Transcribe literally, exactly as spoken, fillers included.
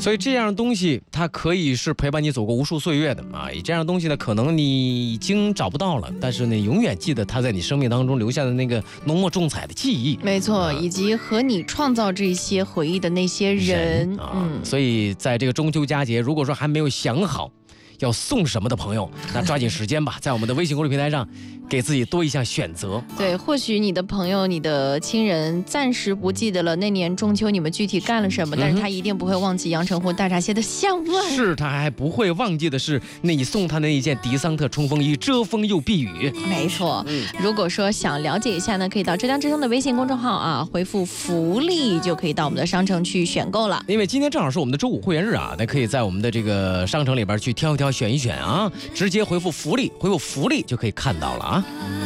所以这样的东西它可以是陪伴你走过无数岁月的啊。这样的东西呢，可能你已经找不到了，但是呢，永远记得它在你生命当中留下的那个浓墨重彩的记忆。 没错，啊、以及和你创造这些回忆的那些人。人啊、 嗯， 所以在这个中秋佳节，如果说还没有想好要送什么的朋友，那抓紧时间吧，在我们的微信公众平台上给自己多一项选择。 对，或许你的朋友、你的亲人暂时不记得了那年中秋你们具体干了什么，嗯、但是他一定不会忘记阳澄湖大闸蟹的香味。 是，他还不会忘记的是那你送他的那件迪桑特冲锋衣，遮风又避雨。 没错，嗯、如果说想了解一下呢，可以到浙江之声的微信公众号啊，回复福利就可以到我们的商城去选购了。 因为今天正好是我们的周五会员日啊，那可以在我们的这个商城里边去挑一挑、选一选啊，直接回复福利，回复福利就可以看到了啊。